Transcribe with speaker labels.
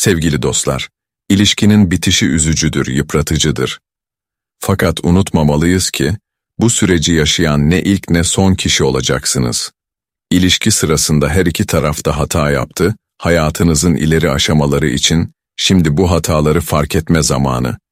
Speaker 1: Sevgili dostlar, ilişkinin bitişi üzücüdür, yıpratıcıdır. Fakat unutmamalıyız ki, bu süreci yaşayan ne ilk ne son kişi olacaksınız. İlişki sırasında her iki taraf da hata yaptı, hayatınızın ileri aşamaları için şimdi bu hataları fark etme zamanı.